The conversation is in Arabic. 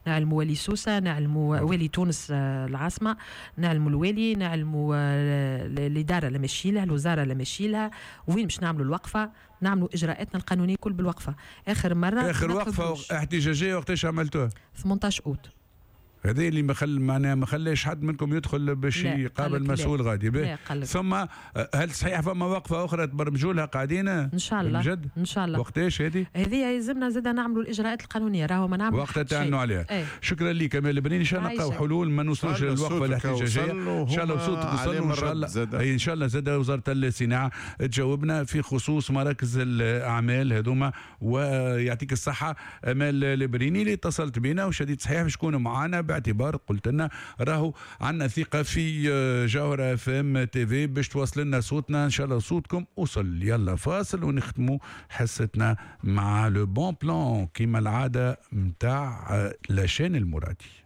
نعلموا والي سوسه، نعلموا والي تونس العاصمه، نعلموا الوالي، نعلموا الاداره اللي ماشي لها، الوزاره اللي ماشي لها، وين باش نعملوا الوقفه، نعملوا اجراءاتنا القانونيه كل بالوقفه. اخر وقفه احتجاجيه وقتاش عملتوها؟ 18 اوت. هذه اللي معناها ما خلاش حد منكم يدخل باش يقابل مسؤول غادي به. ثم هل صحيح فما وقفه اخرى تبرمجوا لها قاعدين ان شاء الله بجد؟ ان شاء الله. وقتاش هذه يلزمنا زاد نعملوا الاجراءات القانونيه، راهو ما نعملوا وقتها تعلنوا عليها. شكرا لك كمال البريني. ان شاء الله نلقاو حلول ما نوصلوش للوقفه الاحتجاجيه. ان شاء الله صوتك وصل، وان شاء الله ان شاء الله زاد وزاره الصناعه تجاوبنا في خصوص مراكز الاعمال هذوما. ويعطيك الصحه امال البريني اللي اتصلت بنا وشديد صحيح باش تكونوا معنا، باعتبار قلت لنا راهو عندنا ثقه في جوهره اف ام تي في باش توصل لنا صوتنا. ان شاء الله صوتكم وصل. يلا فاصل ونختموا حصتنا مع لو بون بلان كيما العاده نتاع لاشين المرادي.